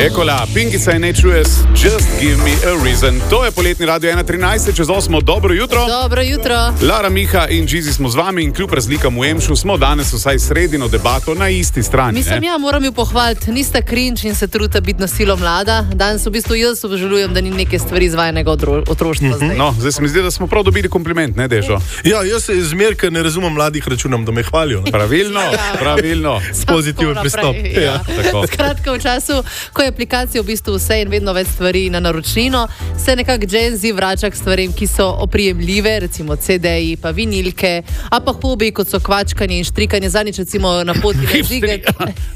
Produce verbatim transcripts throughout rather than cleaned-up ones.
Ekola, Pinkica in H U S, Just Give Me a Reason. To je poletni radio ena trinajst, čez osmo, dobro jutro. Dobro jutro. Lara, Miha in Džizi smo z vami in kljub razlikam v Emšu smo danes vsaj sredino debato na isti strani. Mislim, ne? ja, moram ju pohvaliti, nista cringe in se trudite biti na silo mlada. Danes v bistvu jaz obžalujem, da ni neke stvari izvajanega otroštva mm-hmm. zdaj. No, zdaj se mi zdi, da smo prav dobili kompliment, ne Dežo? Ja, jaz se zmerka ne razumem mladih računam, da me hvalijo. Pravilno, pravilno. Pozitiven pristop. Ja. Ja. Skratka, v času, ko je aplikacija v bistvu vse in vedno več stvari na naročnino, se nekako Gen Z vrača k stvarem, ki so oprijemljive, recimo C D-ji, pa vinilke, a pa hobiji, kot so kvačkanje in štrikanje, zadnjič recimo na poti na Ziget.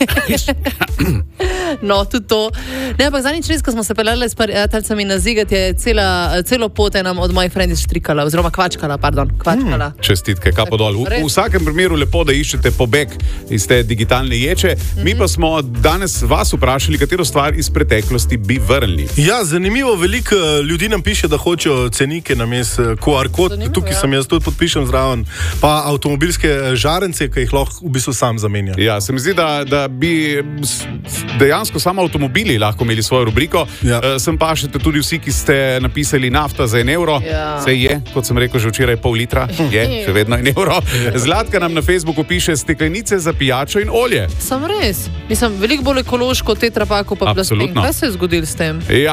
No, tudi to. Ne, ampak zadnjič res, ko smo se peljali s prijateljicami na Ziget, je cela, celo pot enam od mojih friendis štrikala, oziroma kvačkala, pardon, kvačkala. Hmm, čestitke, kapo dol. V, v vsakem primeru lepo, da iščete pobeg iz te digitalne ječe. Mm-hmm. Mi pa smo danes vas vprašali, katero stvar iz preteklosti bi vrnili. Ja, zanimivo, veliko ljudi nam piše, da hočejo cenike namesto Q R kod. Zanimivo, tukaj ja. sem jaz tudi podpišem zraven, pa avtomobilske žarence, ki jih lahko v bistvu sam zamenja. Ja, se mi zdi, da, da bi dejansko samo avtomobili lahko imeli svojo rubriko. Ja. Uh, sem pa še tudi vsi, ki ste napisali nafta za en evro. Ja. Se je, kot sem rekel, že včeraj pol litra. Je, še vedno en evro. Zlatka nam na Facebooku piše steklenice za pijačo in olje. Sam res. Mislim, veliko bolj ekološko tetrapaku pa plastik. Kaj se je zgodilo s tem? Ja,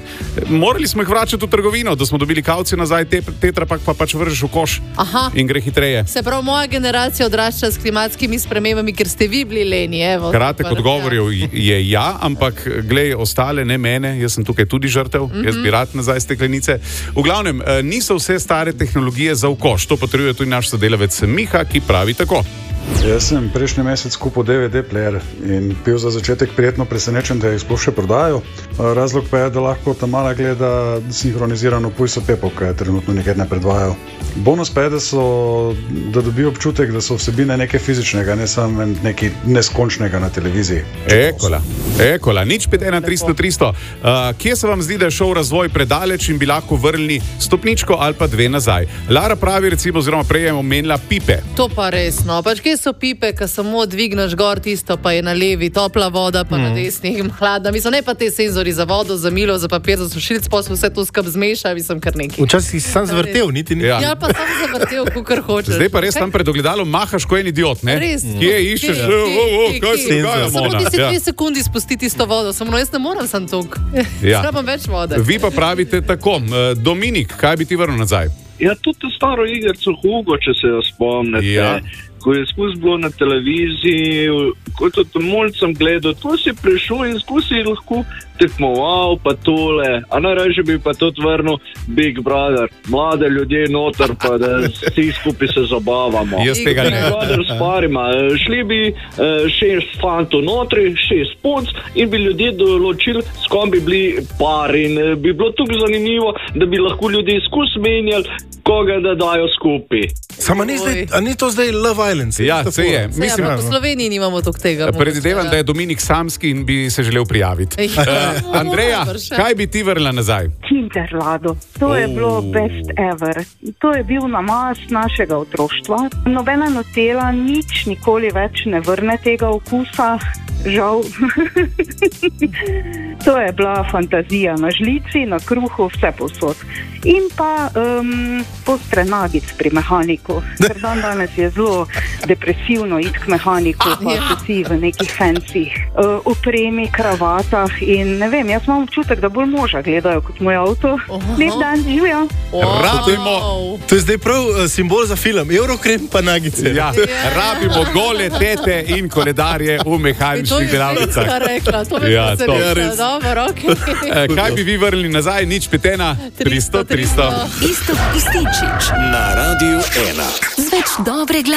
morali smo jih vračati v trgovino, da smo dobili kavci nazaj, te, tetrapak pa pač vržeš v koš. Aha. In gre hitreje. Se pravi, moja generacija odrašča s klimatskimi spremembami, ker ste vi bili leni. Evo, kratek odgovor ja. je ja, ampak glej, ostale, ne mene, jaz sem tukaj tudi žrtev, mm-hmm. jaz bi rad nazaj steklenice. V glavnem, niso vse stare tehnologije za v koš, to potrjuje tudi naš sodelavec Miha, ki pravi tako. Jaz sem prejšnji mesec kupil D V D player in bil za začetek prijetno presenečen, da jih sploh še prodajo. Razlog pa je, da lahko ta mala gleda sinhronizirano Pujso Pepo, ki je trenutno nekaj ne predvajal. Bonus pa je, da, so, da dobijo občutek, da so vsebine nekaj fizičnega, ne samo nekaj neskončnega na televiziji. Ekola, ekola, nič pet ena tristo tristo. Uh, kje se vam zdi, da je šel razvoj predaleč in bi lahko vrnili stopničko ali pa dve nazaj? Lara pravi, recimo, oziroma prej je omenila pipe. To pa res, no, pač kje so pipe, ki samo dvigneš gor tisto, pa je na levi topla voda, pa mm. na desni hladna. Mislim, ne pa te senzori za vodo, za milo, za papir, za sušilc, pa se vse to skup zmeša, mislim, kar nekaj. Včasih si sam zvrtel, niti ni. Ja, ja pa sam zavrtel, kukar hočeš. Zdaj pa res tam pred ogledalom mahaš ko en idiot, ne? Res. Kje iščeš? O, o, o, kaj se dogaja, Samo Mona? ti si Ja. dve sekundi spusti tisto vodo, samo jaz ne moram sam tok. Ja. Skrabam več vode. Vi pa pravite tako, Dominik, kaj bi ti vrnil nazaj? Ja, tudi to staro igrico Hugo, če se jo spomnite. Ja. Ko je skus bilo na televiziji, ko je tudi mulcem gledal, to si prišel in skus si lahko tekmoval, pa tole, a najraje bi pa tudi vrnil Big Brother, mlade ljudje noter, pa da vsi skupaj se zabavamo. Jaz tega ne. Big Brother s parima, šli bi šest fantov notri, šest punc in bi ljudje določili, s kom bi bili par in bi bilo tukaj zanimivo, da bi lahko ljudje skus menjali, koga da dajo skupaj. Samo ni, ni to zdaj Love Island? Ja, se je. Se Mislim, ja, po Sloveniji nimamo tok tega. Predvidevam, da je Dominik samski in bi se želel prijaviti. Uh, Andreja, kaj bi ti vrnila nazaj? Cinderlado. To je bilo best ever. To je bil namaz našega otroštva. Nobena notela nič nikoli več ne vrne tega okusa. Žal. To je bila fantazija na žlici, na kruhu, vse povsod. In pa um, postre nagic pri mehaniku. Ker dan danes je zelo depresivno iti k mehaniku, pa so si v nekih fancy uh, opremi, kravatah in ne vem, jaz imam občutek, da bolj moža gledajo kot moj avto. Lep dan, živijo. Wow. Rabimo. To je zdaj prav uh, simbol za film. Eurokrem pa nagice. Ja, rabimo gole tete in koledarje v mehaničnih delavnicah. To je res rekla, to me Ja, to. preseneča. Ja, res. Dobro, okay. Kaj bi vi vrnili nazaj? Nič pet ena tristo tristo. Iztok Pustičič na Radiu ena. Z več dobre glasbe.